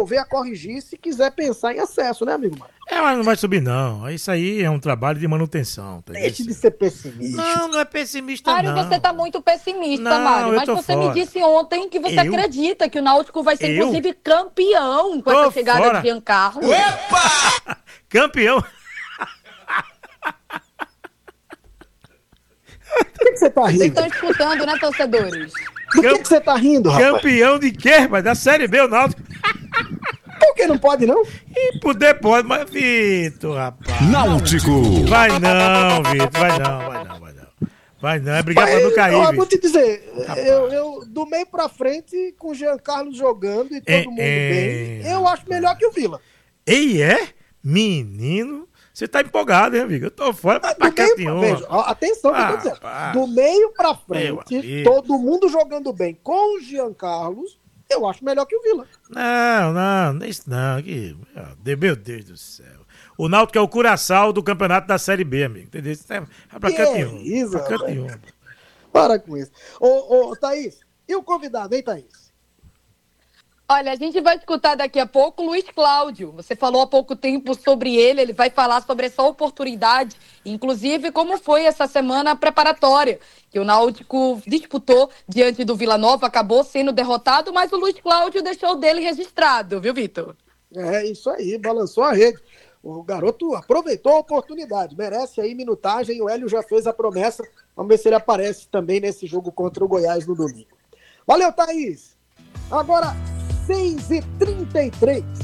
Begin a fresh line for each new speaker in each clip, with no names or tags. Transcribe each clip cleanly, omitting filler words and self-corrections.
desenvolver, a corrigir, se quiser pensar em acesso, né, amigo Mário?
Mas não vai subir, não. Isso aí é um trabalho de manutenção. Tá.
Deixe de ser pessimista.
Não é pessimista,
Mário,
não.
você tá muito pessimista,
Não,
Mário.
eu
Mas
tô
você
fora.
me disse ontem que você acredita que o Náutico vai ser, inclusive, campeão com essa chegada de Giancarlo.
Epa! Campeão?
Por que você tá rindo?
Vocês estão escutando, né, torcedores?
Do que você tá rindo, rapaz?
Campeão de quê, rapaz? Da Série B, o Náutico.
Por que não pode, não?
E poder pode, mas Vitor, rapaz.
Náutico.
Vai não, Vitor, vai não, é brigar pra não cair,
Eu
Vitor.
vou te dizer, eu do meio pra frente, com o Giancarlo jogando e todo mundo bem, eu acho melhor que o Vila.
Menino, você tá empolgado, hein, amigo? Eu tô fora, mas pra quietinho.
Veja, atenção que eu tô dizendo. Do meio pra frente, todo mundo jogando bem com o Giancarlo, eu acho melhor que o Vila.
Não, isso não. Meu Deus do céu. O Náutico é o curaçao do campeonato da Série B, amigo. Entendeu? É pra cantinho.
Para com isso. Ô, Thaís, e o convidado, hein, Thaís?
Olha, a gente vai escutar daqui a pouco o Luiz Cláudio. Você falou há pouco tempo sobre ele vai falar sobre essa oportunidade, inclusive como foi essa semana preparatória, que o Náutico disputou diante do Vila Nova, acabou sendo derrotado, mas o Luiz Cláudio deixou o dele registrado, viu, Vitor?
É isso aí, balançou a rede. O garoto aproveitou a oportunidade, merece aí minutagem, o Hélio já fez a promessa, vamos ver se ele aparece também nesse jogo contra o Goiás no domingo. Valeu, Thaís! Agora, 6h33.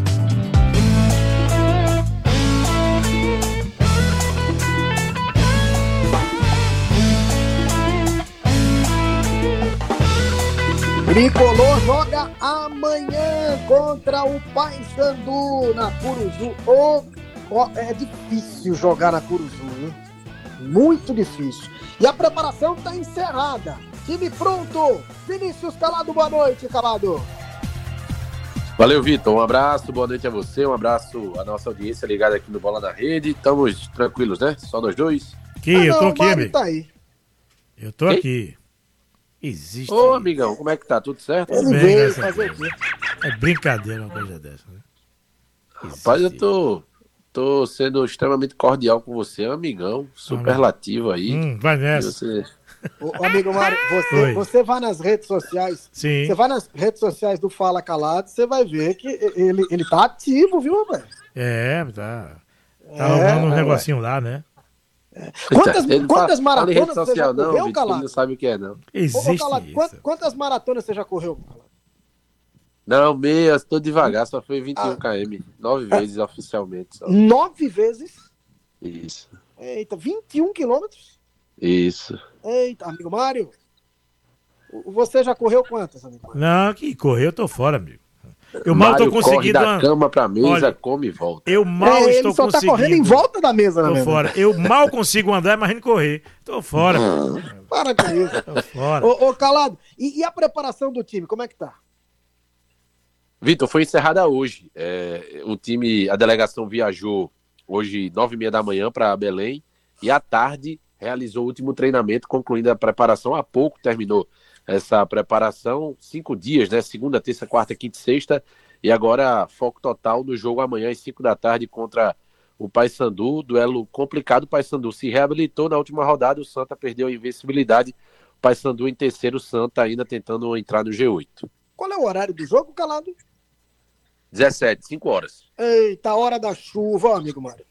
Tricolor joga amanhã contra o Paysandu na Curuzu. É difícil jogar na Curuzu, hein? Muito difícil. E a preparação está encerrada. Time pronto. Vinícius Calado, boa noite, Calado.
Valeu, Vitor. Um abraço, boa noite a você. Um abraço à nossa audiência ligada aqui no Bola na Rede. Estamos tranquilos, né? Só nós dois?
Eu tô aqui, amigo.
Tá aí.
Eu tô aqui. Existe.
Ô, amigão, como é que tá? Tudo certo?
Ele veio fazer o quê?
É brincadeira uma coisa dessa, né?
Rapaz, eu tô sendo extremamente cordial com você, amigão. Superlativo aí.
Vai nessa.
Você...
Ô, amigo Mário, você vai nas redes sociais.
Sim.
Você vai nas redes sociais do Fala Calado, você vai ver que ele tá ativo, viu, velho?
Tá. Tá arrumando um negocinho lá, né?
Quantas maratonas
rede social,
você já correu,
não,
Calado?
Ele não sabe o que é, não.
Existe
Calado,
isso.
quantas maratonas você já correu, Calado?
Não, tô devagar, só foi 21 km. 9 vezes oficialmente. Só.
9 vezes?
Isso.
Eita, 21 quilômetros?
Isso.
Eita, amigo Mário. Você já correu quantas, amigo Mário?
Não, que correr eu tô fora, amigo. Eu mal tô conseguindo.
Corre da cama pra mesa, come e volta.
Eu mal estou conseguindo.
Ele só tá correndo em volta da mesa, né?
Tô fora. Eu mal consigo andar, imagina correr. Tô fora.
Para com isso.
Tô fora.
Ô, Calado, e a preparação do time, como é que tá?
Vitor, foi encerrada hoje. A delegação viajou hoje 9h30 da manhã para Belém e à tarde realizou o último treinamento, concluindo a preparação. Há pouco terminou essa preparação, 5 dias, né? Segunda, terça, quarta, quinta e sexta. E agora foco total no jogo amanhã às 5 da tarde contra o Paysandu. Duelo complicado. O Paysandu se reabilitou na última rodada. O Santa perdeu a invencibilidade. O Paysandu em terceiro, o Santa ainda tentando entrar no G8.
Qual é o horário do jogo, Calado?
17, 5 horas.
Eita, hora da chuva, amigo Mário.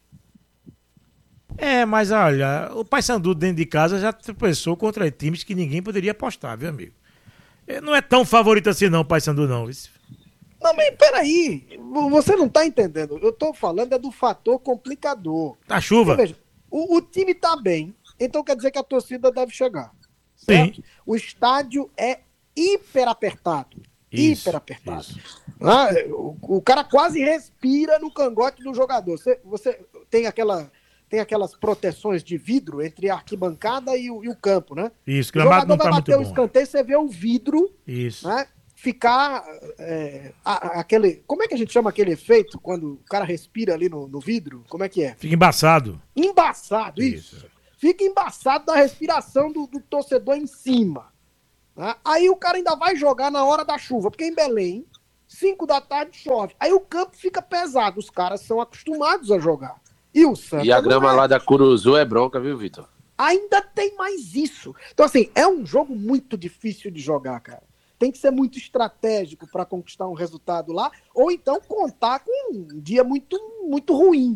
Mas olha, o Paysandu dentro de casa já tropeçou contra times que ninguém poderia apostar, viu, amigo? Não é tão favorito assim não, o Paysandu não.
Não, mas peraí, você não tá entendendo. Eu tô falando do fator complicador.
A chuva.
Veja, o time tá bem, então quer dizer que a torcida deve chegar. Certo?
Sim.
O estádio é hiper apertado. Hiper apertado. O cara quase respira no cangote do jogador. Você tem aquelas proteções de vidro entre a arquibancada e o campo, né?
Isso,
o jogador vai bater o escanteio, você vê o vidro,
isso,
né, ficar aquele... Como é que a gente chama aquele efeito quando o cara respira ali no vidro? Como é que é?
Fica embaçado.
Embaçado, isso. Fica embaçado da respiração do torcedor em cima. Né? Aí o cara ainda vai jogar na hora da chuva, porque em Belém, 5 da tarde chove. Aí o campo fica pesado, os caras são acostumados a jogar. E o Santa
E a grama lá da Curuzu é bronca, viu, Vitor?
Ainda tem mais isso. Então, assim, é um jogo muito difícil de jogar, cara. Tem que ser muito estratégico para conquistar um resultado lá, ou então contar com um dia muito, muito ruim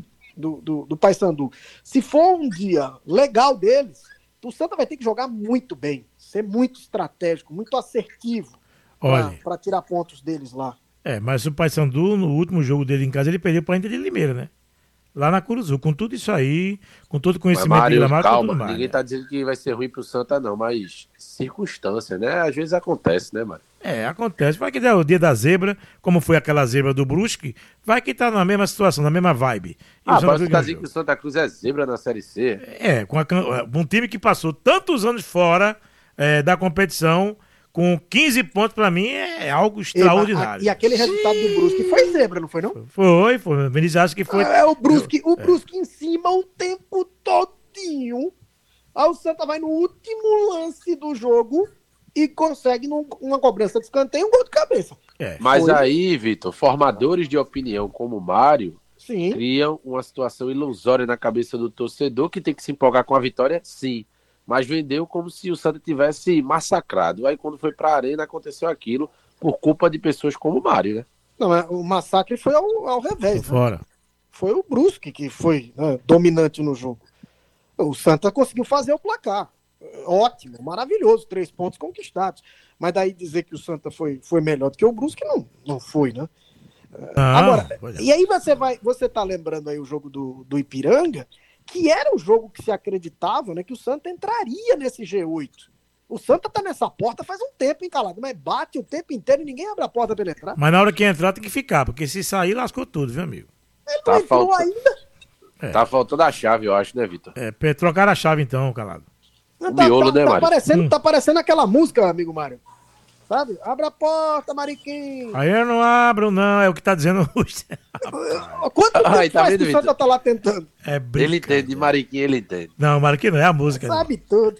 do Paysandu. Se for um dia legal deles, o Santa vai ter que jogar muito bem, ser muito estratégico, muito assertivo para tirar pontos deles lá.
Mas o Paysandu, no último jogo dele em casa, ele perdeu para a Inter de Limeira, né? Lá na Curuzu, com tudo isso aí, com todo o conhecimento de gramado,
calma,
tudo mais,
ninguém tá dizendo que vai ser ruim pro Santa não, mas circunstância, né? Às vezes acontece, né, mano?
Acontece. Vai que der o dia da zebra, como foi aquela zebra do Brusque, vai que tá na mesma situação, na mesma vibe.
Mas você tá dizendo que o Santa Cruz é zebra na Série C?
Com um time que passou tantos anos fora da competição, com 15 pontos, pra mim, é algo extraordinário.
E aquele resultado do Brusque foi zebra, não foi, não?
Foi. Vinícius acha que foi...
O Brusque em cima o tempo todinho. Aí o Santa vai no último lance do jogo e consegue, numa cobrança de escanteio, um gol de cabeça.
Mas aí, Vitor, formadores de opinião como o Mário
Sim.
criam uma situação ilusória na cabeça do torcedor que tem que se empolgar com a vitória, sim. Mas vendeu como se o Santa tivesse massacrado. Aí quando foi pra arena aconteceu aquilo por culpa de pessoas como o Mário, né?
Não, o massacre foi ao revés.
Fora.
Foi o Brusque que foi dominante no jogo. O Santa conseguiu fazer o placar. Ótimo, maravilhoso, 3 pontos conquistados. Mas daí dizer que o Santa foi melhor do que o Brusque, não foi, né? Agora, e aí você tá lembrando aí o jogo do Ipiranga, que era o jogo que se acreditava, né, que o Santa entraria nesse G8. O Santa tá nessa porta faz um tempo encalado, mas bate o tempo inteiro e ninguém abre a porta pra ele entrar.
Mas na hora que entrar tem que ficar, porque se sair lascou tudo, viu, amigo?
Ele não entrou ainda.
Tá faltando a chave, eu acho, né, Vitor?
Trocar a chave então, Calado.
Miolo, né, Mário?
Tá parecendo aquela música, amigo Mário. Sabe? Abra a porta, Mariquinho.
Aí eu não abro, não. É o que tá dizendo hoje.
Quanto tempo faz que o Santa tá lá tentando?
Ele entende, Mariquinho, ele entende.
Não, Mariquinho não, é a música.
Sabe tudo.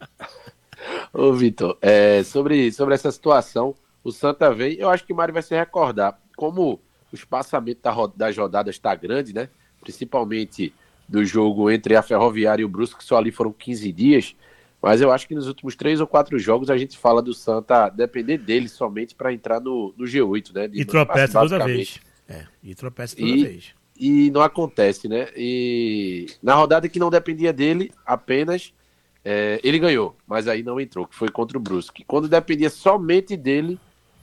Ô, Vitor, sobre essa situação, o Santa vem, eu acho que o Mário vai se recordar, como o espaçamento das rodadas tá grande, né? Principalmente do jogo entre a Ferroviária e o Brusque, que só ali foram 15 dias. Mas eu acho que nos últimos 3 ou 4 jogos a gente fala do Santa depender dele somente para entrar no G8, né?
E tropeça toda vez. E tropeça toda vez.
E não acontece, né? E na rodada que não dependia dele, apenas ele ganhou, mas aí não entrou, que foi contra o Brusque. Quando dependia somente dele,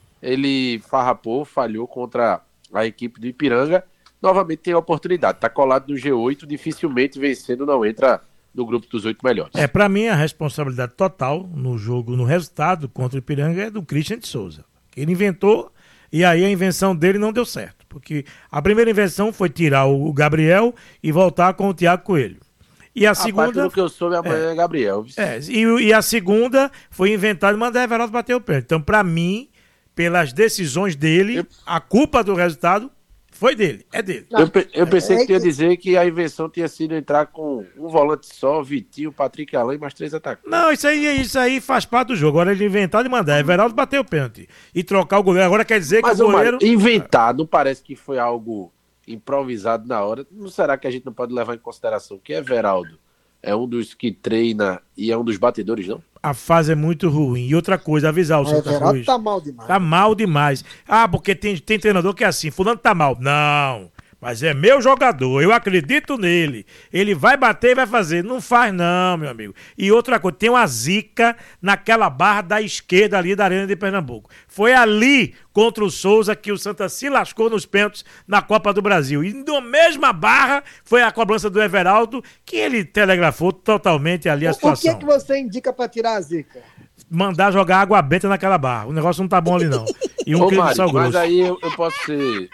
ele falhou contra a equipe do Ipiranga. Novamente tem a oportunidade, tá colado no G8, dificilmente vencendo não entra no grupo dos 8 melhores.
Pra mim, a responsabilidade total no jogo, no resultado contra o Ipiranga é do Christian de Souza. Ele inventou e aí a invenção dele não deu certo. Porque a primeira invenção foi tirar o Gabriel e voltar com o Thiago Coelho. E a segunda...
do que eu soube amanhã é Gabriel.
E a segunda foi inventar e mandar Everaldo bater o pênalti. Então, pra mim, pelas decisões dele, a culpa do resultado foi dele, é dele.
Eu pensei que tu ia dizer que a invenção tinha sido entrar com um volante só, Vitinho, Patrick Alain e mais 3 atacantes.
Não, isso aí faz parte do jogo. Agora ele inventar de mandar Everaldo bater o pênalti e trocar o goleiro. Agora quer dizer que o goleiro...
Mas inventar, não parece que foi algo improvisado na hora? Não será que a gente não pode levar em consideração que Everaldo é um dos que treina e é um dos batedores, não?
A fase é muito ruim. E outra coisa, avisar o Santa Cruz.
Tá mal demais.
Tá mal demais. Porque tem treinador que é assim, fulano tá mal. Não, mas é meu jogador, eu acredito nele. Ele vai bater e vai fazer. Não faz não, meu amigo. E outra coisa, tem uma zica naquela barra da esquerda ali da Arena de Pernambuco. Foi ali contra o Souza que o Santa se lascou nos pênaltis na Copa do Brasil. E na mesma barra foi a cobrança do Everaldo, que ele telegrafou totalmente ali a situação.
O que você indica pra tirar a zica?
Mandar jogar água benta naquela barra. O negócio não tá bom ali, não. E um quilo de sal grosso.
Mas aí eu posso ser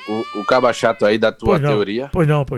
o caba chato aí da tua teoria.
Pois não.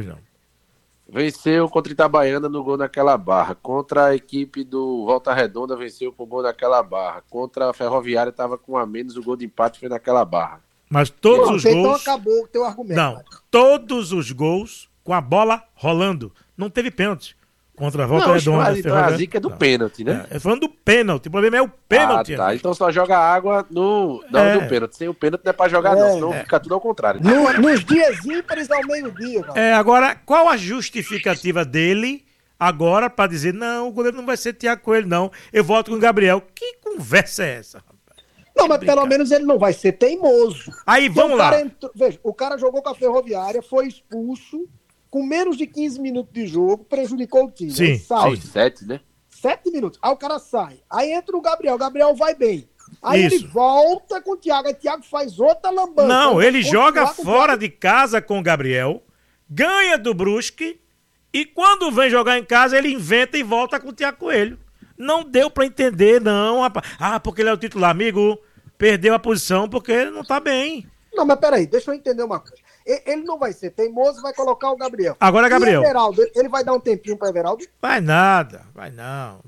Venceu contra Itabaiana no gol naquela barra. Contra a equipe do Volta Redonda, venceu com o gol naquela barra. Contra a Ferroviária, estava com a menos, o gol de empate foi naquela barra.
Mas todos os gols...
Então acabou o teu argumento.
Não, todos os gols com a bola rolando. Não teve pênalti. Contra a volta
Não,
redonda.
então a zica é do pênalti, né?
Falando do pênalti, o problema é o pênalti.
Tá. Então só joga água no pênalti. Sem o pênalti não é pra jogar, não, senão fica tudo ao contrário.
Nos dias ímpares ao meio-dia, cara.
Agora, qual a justificativa dele agora pra dizer, não, o goleiro não vai ser Thiago Coelho, não. Eu volto com o Gabriel. Que conversa é essa, rapaz?
Não, mas pelo menos ele não vai ser teimoso.
Aí, vamos lá.
Veja, o cara jogou com a Ferroviária, foi expulso, com menos de 15 minutos de jogo, prejudicou o time.
Sim,
aos 7, né?
7 minutos. Aí o cara sai. Aí entra o Gabriel vai bem. Aí
Isso.
ele volta com o Thiago. Aí o Thiago faz outra lambança.
Não, ele joga
com
fora de casa com o Gabriel, ganha do Brusque, e quando vem jogar em casa, ele inventa e volta com o Thiago Coelho. Não deu pra entender, não, rapaz. Porque ele é o titular, amigo. Perdeu a posição porque ele não tá bem.
Não, mas peraí, deixa eu entender uma coisa. Ele não vai ser teimoso, vai colocar o Gabriel.
Agora, Gabriel.
E Everaldo, ele vai dar um tempinho para Everaldo?
Vai nada, vai não.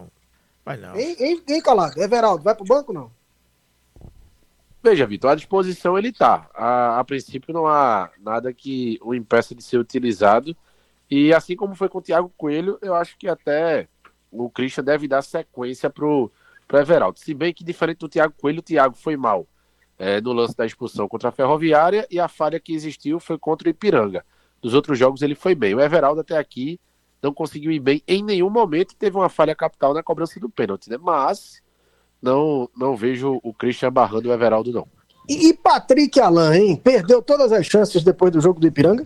Hein, Calado? Everaldo, vai pro banco não?
Veja, Vitor, à disposição ele tá. A princípio não há nada que o impeça de ser utilizado. E assim como foi com o Thiago Coelho, eu acho que até o Christian deve dar sequência pro Everaldo. Se bem que, diferente do Thiago Coelho, o Thiago foi mal no lance da expulsão contra a Ferroviária, e a falha que existiu foi contra o Ipiranga. Nos outros jogos ele foi bem. O Everaldo até aqui não conseguiu ir bem em nenhum momento, teve uma falha capital na cobrança do pênalti, né? Mas não vejo o Christian barrando o Everaldo, não.
E Patrick Alain, hein? Perdeu todas as chances depois do jogo do Ipiranga?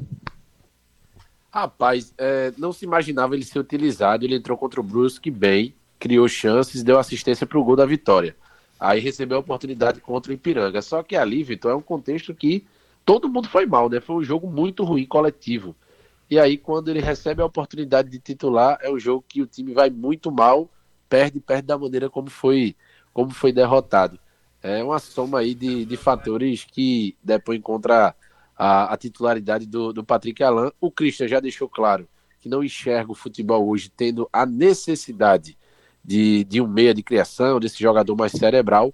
Rapaz, não se imaginava ele ser utilizado. Ele entrou contra o Brusque bem, criou chances, deu assistência para o gol da vitória. Aí recebeu a oportunidade contra o Ipiranga. Só que ali, Vitor, é um contexto que todo mundo foi mal, né? Foi um jogo muito ruim, coletivo. E aí, quando ele recebe a oportunidade de titular, é um jogo que o time vai muito mal, perde da maneira como foi derrotado. É uma soma aí de fatores que depõem contra a titularidade do Patrick Alain. O Christian já deixou claro que não enxerga o futebol hoje tendo a necessidade de um meia de criação, desse jogador mais cerebral,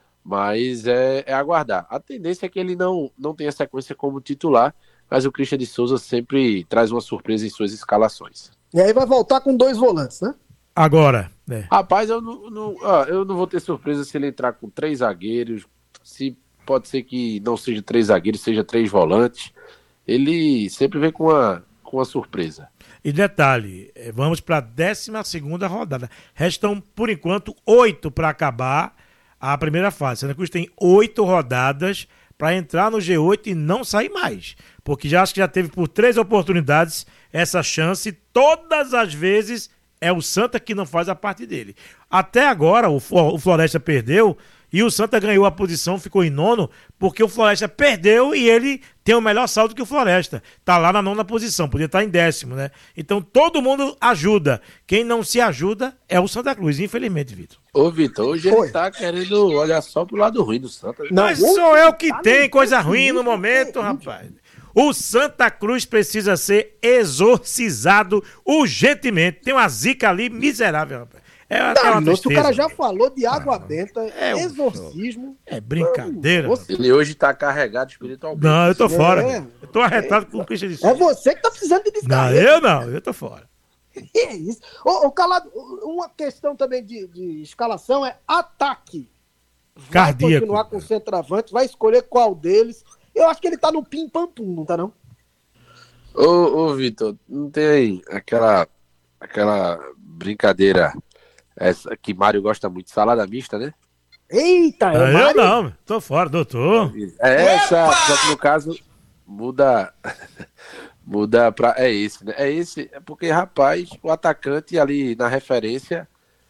mas é aguardar. A tendência é que ele não tenha sequência como titular, mas o Christian de Souza sempre traz uma surpresa em suas escalações.
E aí vai voltar com 2 volantes, né?
Agora,
Rapaz, eu não vou ter surpresa se ele entrar com 3 zagueiros, se pode ser que não seja 3 zagueiros, seja 3 volantes. Ele sempre vem com uma surpresa.
E detalhe, vamos para a 12ª rodada. Restam, por enquanto, 8 para acabar a primeira fase. Santa Cruz tem 8 rodadas para entrar no G8 e não sair mais. Porque acho que já teve por 3 oportunidades essa chance. Todas as vezes é o Santa que não faz a parte dele. Até agora o Floresta perdeu e o Santa ganhou a posição, ficou em 9º, porque o Floresta perdeu e ele tem o melhor saldo que o Floresta. Tá lá na 9ª posição, podia estar em 10º, né? Então todo mundo ajuda. Quem não se ajuda é o Santa Cruz, infelizmente, Vitor.
Ô, Vitor, hoje ele tá querendo olhar só pro lado ruim do Santa.
Não, mas sou eu que tem coisa ruim no momento, rapaz. O Santa Cruz precisa ser exorcizado urgentemente. Tem uma zica ali miserável, rapaz.
O cara já falou de água benta, exorcismo.
É brincadeira.
Ele hoje tá carregado espiritualmente.
Não, eu tô fora. Eu tô arretado com o Christian de Souza.
É você que tá precisando de
descarrego. Não, eu tô fora.
É isso. Ô, Calado, uma questão também de escalação é ataque.
Cardíaco.
Vai continuar com o centroavante, vai escolher qual deles. Eu acho que ele tá no pim-pam-pum, não tá não?
Ô Vitor, não tem aquela brincadeira essa que Mário gosta muito, salada mista, né?
Eita,
eu Mário? Não, tô fora, doutor.
Essa, só que no caso muda pra... É esse, né? É porque, rapaz, o atacante ali na referência,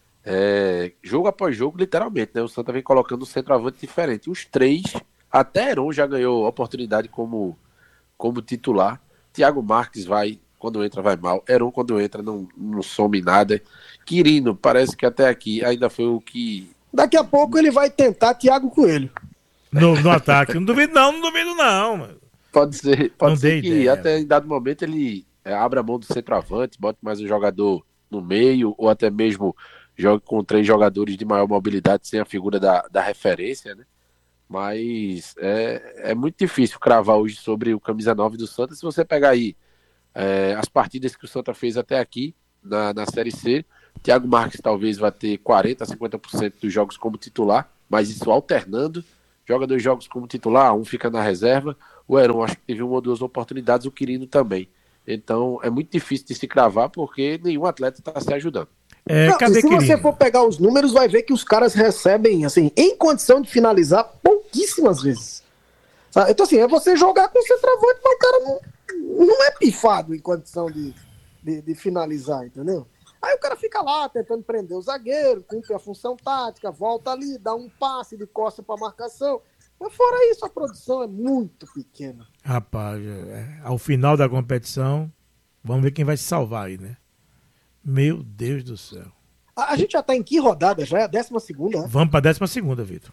jogo após jogo, literalmente, né? O Santa vem colocando um centroavante diferente. Os 3, até Heron já ganhou oportunidade como titular. Thiago Marques quando entra vai mal. Heron quando entra não some nada. Quirino, parece que até aqui ainda foi o que...
Daqui a pouco ele vai tentar Thiago Coelho.
No ataque. Não duvido não. Mano.
Pode ser que ideia, até em dado momento ele abra a mão do centroavante, bote mais um jogador no meio, ou até mesmo jogue com 3 jogadores de maior mobilidade sem a figura da referência, né? Mas é muito difícil cravar hoje sobre o camisa 9 do Santa. Se você pegar aí as partidas que o Santa fez até aqui, na Série C. Thiago Marques talvez vai ter 40% a 50% dos jogos como titular, mas isso alternando. Joga 2 jogos como titular, um fica na reserva. O Heron acho que teve 1 ou 2 oportunidades, o Quirino também. Então é muito difícil de se cravar porque nenhum atleta está se ajudando.
Se você for pegar os números, vai ver que os caras recebem, assim, em condição de finalizar, pouquíssimas vezes. Sabe? Então, assim, é você jogar com o centroavante, mas o cara não é pifado em condição de finalizar, entendeu? Aí o cara fica lá tentando prender o zagueiro, cumpre a função tática, volta ali, dá um passe de costa para marcação. Mas fora isso, a produção é muito pequena.
Rapaz, ao final da competição, vamos ver quem vai se salvar aí, né? Meu Deus do céu.
A gente já tá em que rodada? Já é a 12ª, né?
Vamos pra 12ª, Vitor.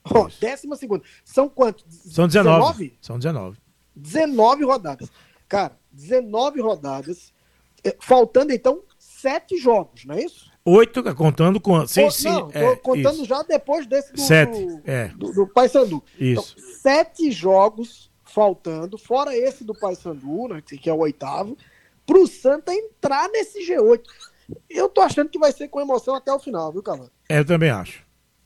12ª. São quantos?
São 19. São 19.
19 rodadas. Cara, 19 rodadas. Faltando, então, 7 jogos, não é isso?
8, contando com...
Contando isso. Já depois desse
7,
do Paysandu.
Isso.
Então, 7 jogos faltando, fora esse do Paysandu, né, que é o 8º, pro Santa entrar nesse G8. Eu tô achando que vai ser com emoção até o final, viu, Calado?
Eu também acho.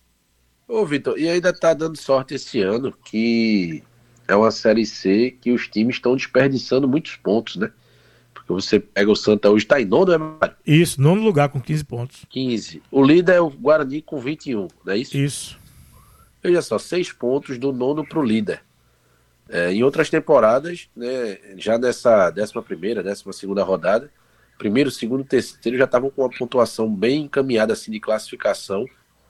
Ô, Vitor, e ainda tá dando sorte esse ano que é uma Série C que os times estão desperdiçando muitos pontos, né? Porque você pega o Santa hoje, tá em 9º, é, Mário?
Isso, 9º lugar com 15 pontos.
15. O líder é o Guarani com 21, não é isso?
Isso.
Veja só, 6 pontos do 9º pro líder. Em outras temporadas, né, já nessa 11ª, 12ª rodada, primeiro, segundo, terceiro já estavam com uma pontuação bem encaminhada assim, de classificação,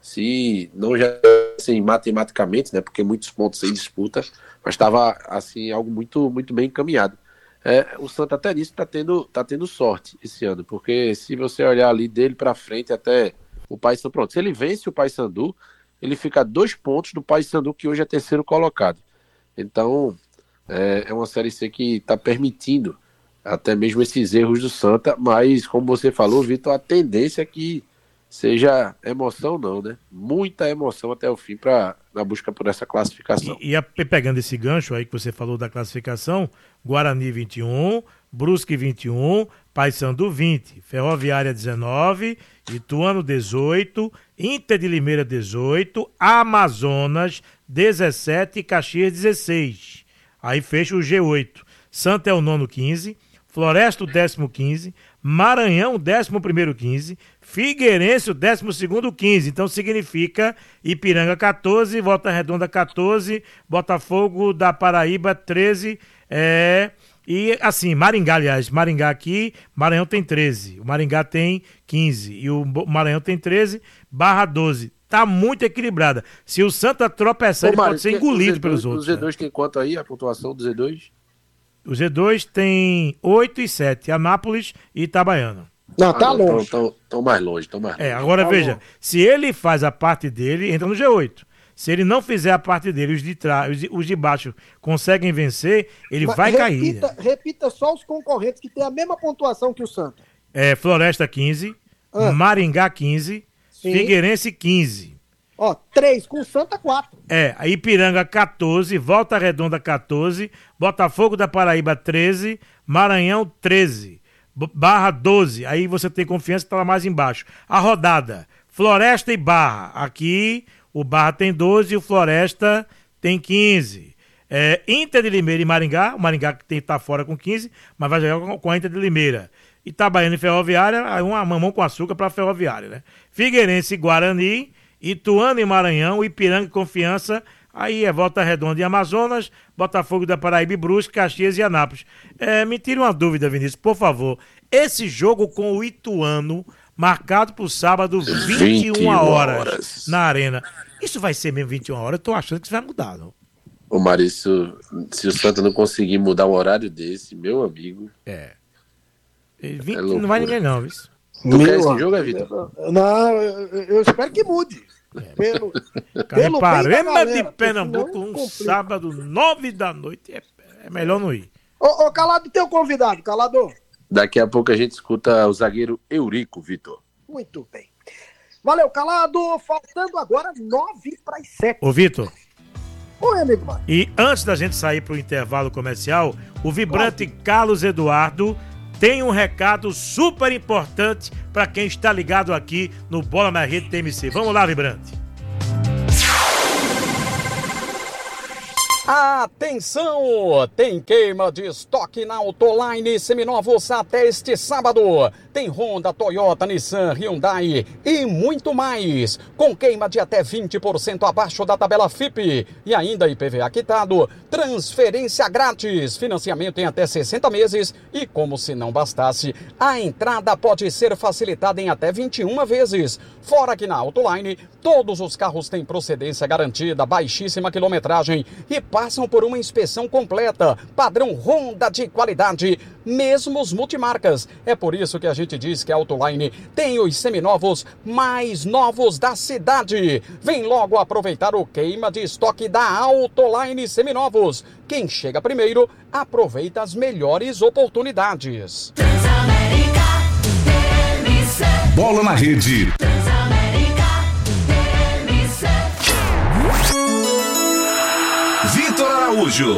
se não já assim, matematicamente, né, porque muitos pontos em disputa, mas estava assim, algo muito, muito bem encaminhado. O Santa até nisso tá tendo sorte esse ano, porque se você olhar ali dele para frente até o Paysandu, pronto, se ele vence o Paysandu, ele fica a 2 pontos do Paysandu, que hoje é 3º colocado. Então, é uma Série C que está permitindo até mesmo esses erros do Santa, mas, como você falou, Vitor, a tendência é que seja emoção não, né? Muita emoção até o fim na busca por essa classificação.
E pegando esse gancho aí que você falou da classificação, Guarani 21, Brusque 21, Paysandu 20, Ferroviária 19, Ituano 18, Inter de Limeira 18, Amazonas 17 e Caxias 16. Aí fecha o G8. Santa é o 9º 15, Floresta o 10º 15, Maranhão o 11º 15, Figueirense o 12º 15. Então significa Ipiranga 14, Volta Redonda 14, Botafogo da Paraíba 13, e assim, Maringá, aliás, Maringá aqui, Maranhão tem 13, o Maringá tem 15 e o Maranhão tem 13, Barra 12. Tá muito equilibrada. Se o Santa tropeçar, ele pode ser engolido pelos outros.
O Z2 tem quanto aí, a pontuação do Z2?
O Z2 tem 8 e 7, Anápolis e Itabaiana.
Não, tá longe.
Estão mais longe,
agora
tá
veja,
longe.
Se ele faz a parte dele, entra no G8. Se ele não fizer a parte dele, os de trás, os de baixo conseguem vencer, ele vai cair.
Repita só os concorrentes que têm a mesma pontuação que o Santa.
Floresta 15, Maringá 15, sim. Figueirense 15.
3, com o Santa 4.
Ipiranga 14, Volta Redonda 14, Botafogo da Paraíba 13, Maranhão 13, Barra 12. Aí você tem confiança que tá lá mais embaixo. A rodada, Floresta e Barra. Aqui o Barra tem 12 e o Floresta tem 15. Inter de Limeira e Maringá. O Maringá que tá fora com 15, mas vai jogar com a Inter de Limeira. Itabaiana e Ferroviária, uma mamão com açúcar para Ferroviária, né? Figueirense e Guarani, Ituano e Maranhão, Ipiranga e Confiança, aí Volta Redonda e Amazonas, Botafogo da Paraíba e Brusque, Caxias e Anápolis. Me tira uma dúvida, Vinícius, por favor. Esse jogo com o Ituano, marcado para o sábado, 21 horas na Arena, isso vai ser mesmo 21 horas? Eu tô achando que isso vai mudar, não?
Ô Maurício, se o Santa não conseguir mudar um horário desse, meu amigo...
20 não vai ninguém não, viu?
Tu quer esse jogo, Vitor?
Não, eu espero que mude. Pelo
Careparema de Pernambuco, sábado, 9 da noite, é melhor não ir.
Ô, Calado, teu convidado, Calado.
Daqui a pouco a gente escuta o zagueiro Eurico, Vitor.
Muito bem. Valeu, Calado. Faltando agora 9:07.
Ô, Vitor.
Oi, amigo Mário.
E antes da gente sair pro intervalo comercial, o vibrante Carlos Eduardo tem um recado super importante para quem está ligado aqui no Bola na Rede TMC. Vamos lá, Vibrante.
Atenção! Tem queima de estoque na Autoline seminovos até este sábado. Tem Honda, Toyota, Nissan, Hyundai e muito mais. Com queima de até 20% abaixo da tabela FIPE. E ainda IPVA quitado. Transferência grátis. Financiamento em até 60 meses. E como se não bastasse, a entrada pode ser facilitada em até 21 vezes. Fora que na Autoline, todos os carros têm procedência garantida, baixíssima quilometragem e passam por uma inspeção completa, padrão Honda de qualidade, mesmo os multimarcas. É por isso que a gente diz que a Autoline tem os seminovos mais novos da cidade. Vem logo aproveitar o queima de estoque da Autoline Seminovos. Quem chega primeiro, aproveita as melhores oportunidades.
Transamérica, TMC.
Bola na Rede. Vitor Araújo.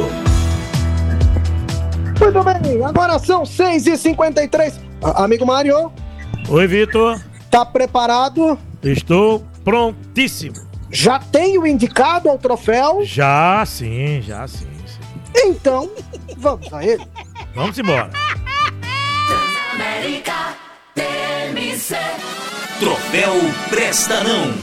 Muito bem, agora são 6h53. Amigo Mário.
Oi, Vitor.
Tá preparado?
Estou prontíssimo.
Já tem o indicado ao troféu?
Já sim.
Então, vamos a ele.
Vamos embora.
Transamérica, TMC.
Troféu Presta Não.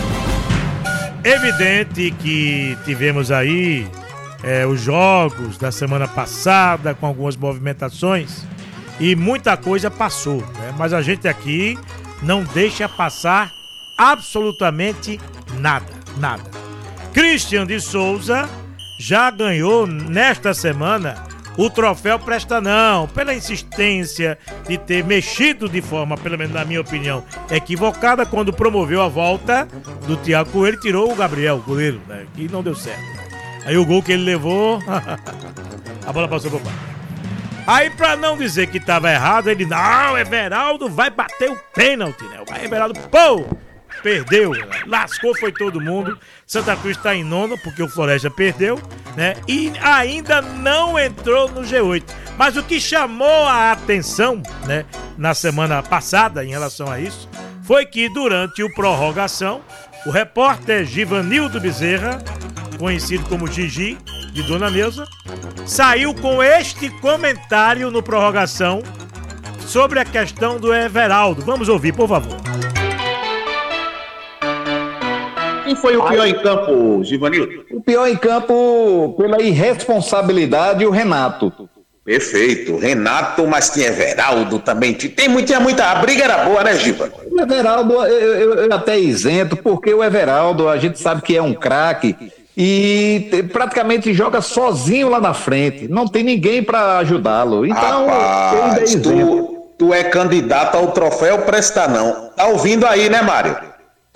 Evidente que tivemos aí os jogos da semana passada com algumas movimentações e muita coisa passou, né? Mas a gente aqui não deixa passar absolutamente nada. Christian de Souza já ganhou nesta semana o troféu Presta Não, pela insistência de ter mexido de forma, pelo menos na minha opinião, equivocada quando promoveu a volta do Thiago Coelho, tirou o Gabriel, o goleiro, né, que não deu certo. Aí o gol que ele levou, a bola passou por baixo. Aí, pra não dizer que tava errado, ele, não, Everaldo vai bater o pênalti, né? Vai, Everaldo, pô! Perdeu, lascou, foi todo mundo. Santa Cruz está em nono, porque o Floresta perdeu, né? E ainda não entrou no G8. Mas o que chamou a atenção, né, na semana passada, em relação a isso, foi que durante o prorrogação, o repórter Givanildo Bezerra, conhecido como Gigi, de Dona Neuza, saiu com este comentário no prorrogação sobre a questão do Everaldo. Vamos ouvir, por favor.
Quem foi o pior em campo, Givanildo?
O pior em campo, pela irresponsabilidade, o Renato.
Perfeito, Renato, mas tinha Everaldo também. Tinha muita. A briga era boa, né, Giva?
O Everaldo, eu até isento, porque o Everaldo, a gente sabe que é um craque e praticamente joga sozinho lá na frente. Não tem ninguém para ajudá-lo. Então,
rapaz, tu é candidato ao troféu Presta Não. Tá ouvindo aí, né, Mário?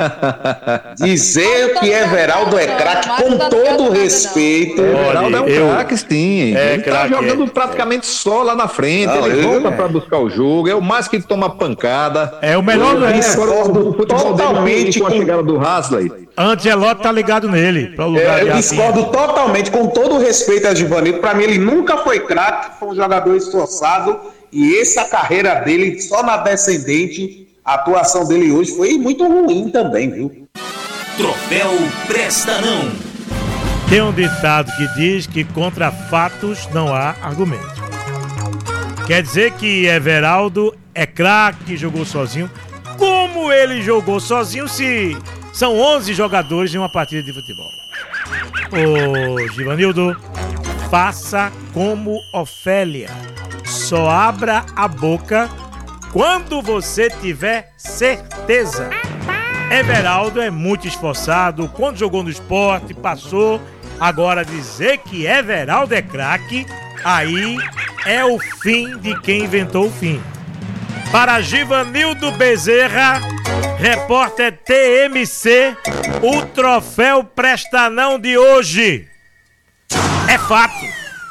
Dizer que Everaldo é craque, com todo respeito.
Everaldo é um craque, sim. Ele tá jogando praticamente só lá na frente. Ele volta pra buscar o jogo. É o mais que toma pancada.
É o melhor do
discordo totalmente
com a chegada do Hasley.
Ancelotti tá ligado nele.
Eu discordo totalmente, com todo respeito a Givanildo. Pra mim, ele nunca foi craque, foi um jogador esforçado. E essa carreira dele, só na descendente. A atuação dele hoje foi muito ruim também, viu?
Troféu Presta Não.
Tem um ditado que diz que contra fatos não há argumento. Quer dizer que Everaldo é craque, jogou sozinho. Como ele jogou sozinho se são 11 jogadores em uma partida de futebol? Ô, Givanildo, faça como Ofélia. Só abra a boca quando você tiver certeza. Everaldo é muito esforçado, quando jogou no Sport, passou. Agora dizer que Everaldo é craque, aí é o fim de quem inventou o fim. Para Givanildo Bezerra, repórter TMC, o troféu Presta Não de hoje é fato.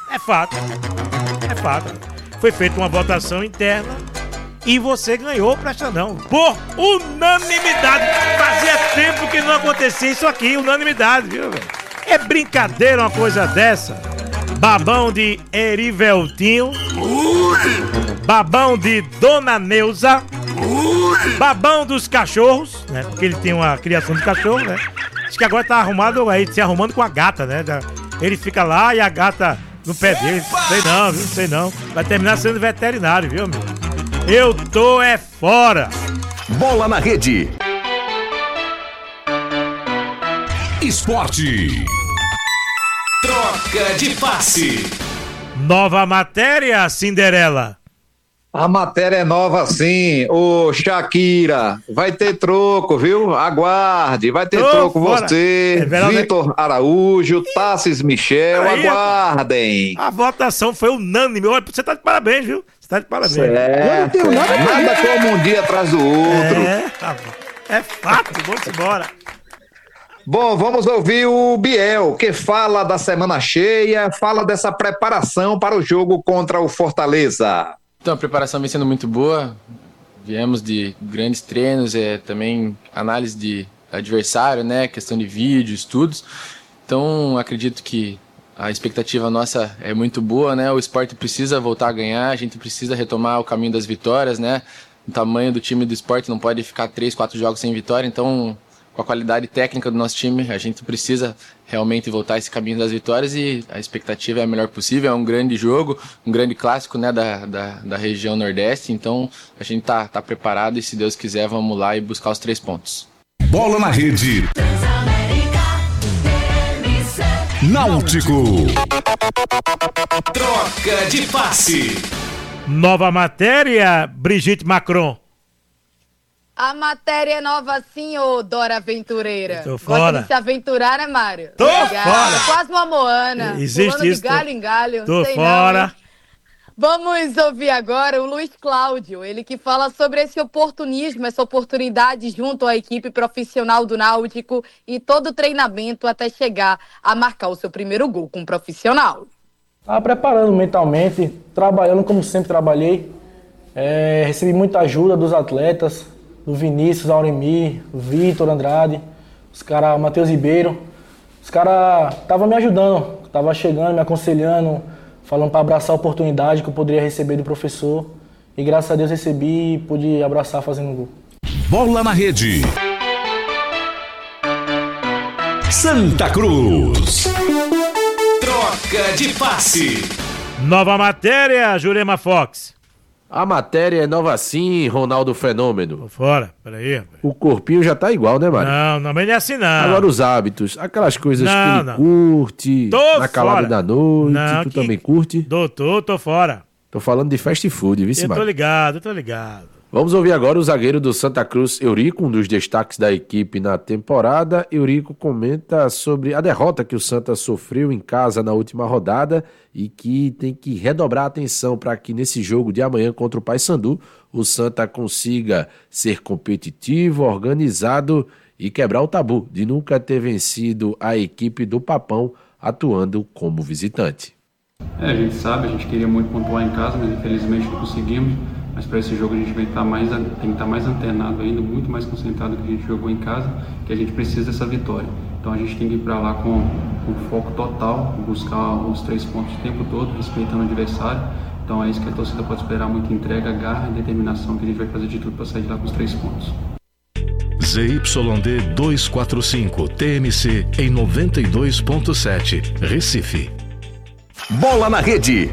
Foi feita uma votação interna e você ganhou o Presta Não por unanimidade. Fazia tempo que não acontecia isso aqui, unanimidade, viu, velho? É brincadeira uma coisa dessa. babão de Eriveltinho, babão de Dona Neuza, babão dos cachorros, né? Porque ele tem uma criação de cachorro, né? Acho que agora tá arrumado aí, se arrumando com a gata, né? Ele fica lá e a gata no pé dele. Sei não, viu? Sei não. Vai terminar sendo veterinário, viu, meu? Eu tô fora.
Bola na Rede. Esporte. Troca de passe.
Nova matéria, Cinderela.
A matéria é nova sim, ô Shakira, vai ter troco, viu? Aguarde, vai ter troco
fora.
você, Vitor Araújo, Tassis Michel,
Aí,
aguardem.
A votação foi unânime, olha, você tá de parabéns, viu? Você tá de parabéns.
Certo. Nada como um dia atrás do outro.
É fato, vamos embora.
Bom, vamos ouvir o Biel, que fala da semana cheia, fala dessa preparação para o jogo contra o Fortaleza.
Então, a preparação vem sendo muito boa, viemos de grandes treinos, também análise de adversário, né, questão de vídeo, estudos, então acredito que a expectativa nossa é muito boa, né, o Sport precisa voltar a ganhar, a gente precisa retomar o caminho das vitórias, né, o tamanho do time do Sport não pode ficar 3, 4 jogos sem vitória, então com a qualidade técnica do nosso time, a gente precisa realmente voltar esse caminho das vitórias e a expectativa é a melhor possível, é um grande jogo, um grande clássico, né, da região Nordeste, então a gente tá preparado e se Deus quiser vamos lá e buscar os 3 pontos.
Bola na Rede. Náutico. Troca de passe.
Nova matéria, Brigitte Macron.
A matéria é nova sim, ô Dora Aventureira.
Tô fora.
Gosta de se aventurar, né, Mário?
Tô fora.
Quase uma Moana.
Existe
pulando
isso.
de galho em galho.
Tô
sei
fora.
Não, vamos ouvir agora o Luiz Cláudio, ele que fala sobre esse oportunismo, essa oportunidade junto à equipe profissional do Náutico e todo o treinamento até chegar a marcar o seu primeiro gol com um profissional.
Estava preparando mentalmente, trabalhando como sempre trabalhei. Recebi muita ajuda dos atletas, do Vinícius, Auremir, Vitor Andrade, os caras, Matheus Ribeiro. Os caras estavam me ajudando, estavam chegando, me aconselhando, falando para abraçar a oportunidade que eu poderia receber do professor. E graças a Deus recebi e pude abraçar fazendo gol.
Bola na Rede. Santa Cruz. Troca de passe.
Nova matéria, Jurema Fox.
A matéria é nova sim, Ronaldo Fenômeno.
Tô fora, peraí.
O corpinho já tá igual, né, Mário?
Não, mas não é assim não.
Agora os hábitos, aquelas coisas que ele curte, na calada da noite, tu também curte?
Tô fora.
Tô falando de fast food, viu,
Mário? Eu tô ligado.
Vamos ouvir agora o zagueiro do Santa Cruz, Eurico, um dos destaques da equipe na temporada. Eurico comenta sobre a derrota que o Santa sofreu em casa na última rodada e que tem que redobrar a atenção para que nesse jogo de amanhã contra o Paysandu o Santa consiga ser competitivo, organizado e quebrar o tabu de nunca ter vencido a equipe do Papão atuando como visitante.
A gente sabe, a gente queria muito pontuar em casa, mas infelizmente não conseguimos. Mas para esse jogo a gente vai tem que estar mais antenado ainda, muito mais concentrado do que a gente jogou em casa, que a gente precisa dessa vitória. Então a gente tem que ir para lá com foco total, buscar os 3 pontos o tempo todo, respeitando o adversário. Então é isso que a torcida pode esperar, muita entrega, garra e determinação, que a gente vai fazer de tudo para sair de lá com os 3 pontos.
ZYD 245, TMC em 92.7, Recife.
Bola na Rede.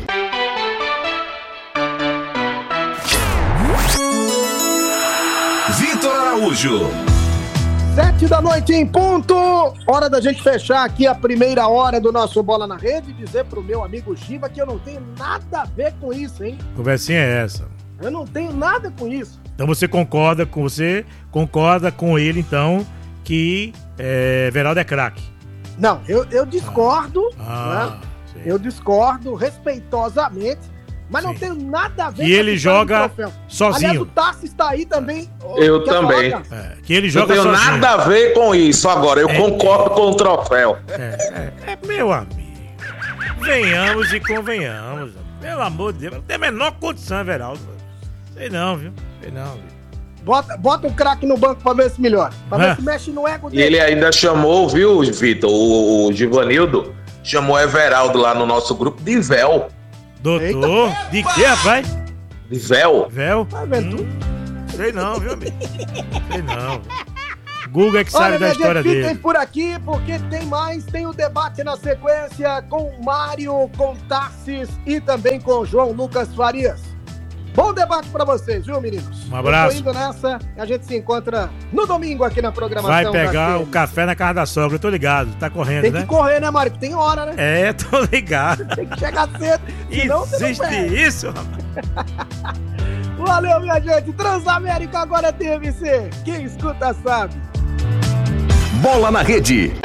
Vitor Araújo.
7h em ponto. Hora da gente fechar aqui a primeira hora do nosso Bola na Rede e dizer pro meu amigo Giva que eu não tenho nada a ver com isso, hein?
Conversinha é essa.
Eu não tenho nada com isso.
Então você concorda com ele, então, que Everaldo é craque?
Não, eu discordo, né? Eu discordo respeitosamente, mas não tem nada a ver
com ele. E ele joga sozinho.
Aliás, o Tassi está aí também.
Eu também.
Que ele joga
sozinho. Não tenho nada a ver com isso agora. Eu concordo com o troféu.
Meu amigo. Venhamos e convenhamos. Pelo amor de Deus. Não tem a menor condição, Everaldo. Sei não, viu?
Bota o craque no banco pra ver se melhora. Pra ver se mexe no ego dele.
E ele ainda chamou, viu, Vitor, o Givanildo, chamou Everaldo lá no nosso grupo de véu.
Doutor? De que, rapaz?
De véu.
Véu? Sei não, viu, amigo? Sei não. Google é que sabe da história dele.
Fiquem por aqui, porque tem mais. Tem o debate na sequência com o Mário, com Tarsis e também com o João Lucas Farias. Bom debate pra vocês, viu, meninos?
Um abraço.
Eu tô indo nessa, a gente se encontra no domingo aqui na programação.
Vai pegar o café na casa da sogra, eu tô ligado, tá correndo, né?
Tem que correr, né, Mário? Tem hora, né?
É, tô ligado.
Tem que chegar cedo, senão você não
Existe
perde.
isso, rapaz.
Valeu, minha gente. Transamérica agora é TMC. Quem escuta sabe.
Bola na Rede.